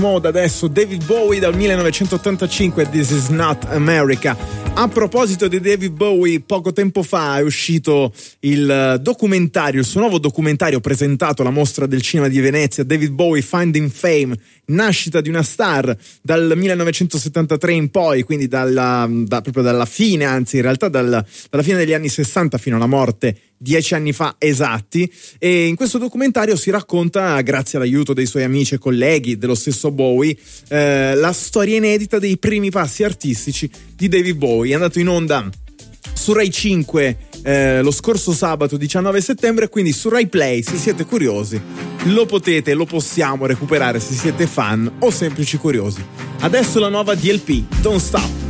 Mode, adesso David Bowie dal 1985, This Is Not America. A proposito di David Bowie, poco tempo fa è uscito il suo nuovo documentario presentato alla Mostra del Cinema di Venezia, David Bowie Finding Fame, nascita di una star dal 1973 in poi, quindi proprio dalla fine, anzi in realtà dalla fine degli anni 60 fino alla morte 10 anni fa esatti. E in questo documentario si racconta, grazie all'aiuto dei suoi amici e colleghi, dello stesso Bowie, la storia inedita dei primi passi artistici di David Bowie. È andato in onda su Rai 5 lo scorso sabato 19 settembre, quindi su Rai Play, se siete curiosi lo possiamo recuperare se siete fan o semplici curiosi. Adesso la nuova DLP, Don't Stop.